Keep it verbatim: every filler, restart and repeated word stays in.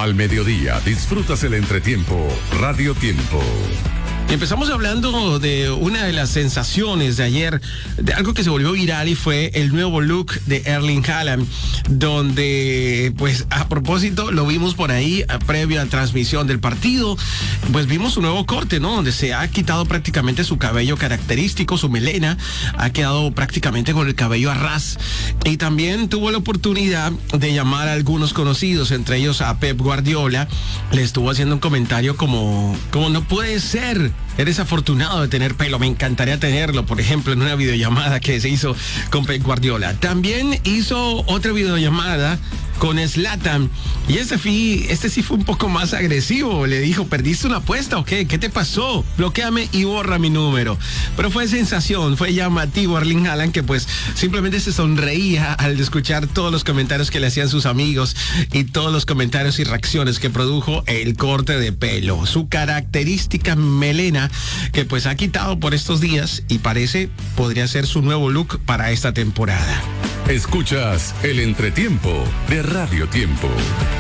Al mediodía disfrutas el entretiempo Radio Tiempo. Empezamos hablando de una de las sensaciones de ayer, de algo que se volvió viral y fue el nuevo look de Erling Haaland, donde pues a propósito lo vimos por ahí a, previo a la transmisión del partido, pues vimos un nuevo corte, ¿no? Donde se ha quitado prácticamente su cabello característico, su melena, ha quedado prácticamente con el cabello a ras y también tuvo la oportunidad de llamar a algunos conocidos, entre ellos a Pep Guardiola. Le estuvo haciendo un comentario como, como no puede ser. Eres afortunado de tener pelo, me encantaría tenerlo, por ejemplo, en una videollamada que se hizo con Pep Guardiola. También hizo otra videollamada con Zlatan y ese, fui, este sí fue un poco más agresivo. Le dijo, ¿perdiste una apuesta o qué? ¿Qué te pasó? Bloquéame y borra mi número. Pero fue sensación, fue llamativo Erling Haaland, que pues simplemente se sonreía al escuchar todos los comentarios que le hacían sus amigos y todos los comentarios y reacciones que produjo el corte de pelo. Su característica melena que pues ha quitado por estos días y parece podría ser su nuevo look para esta temporada. Escuchas el entretiempo de Radio Tiempo.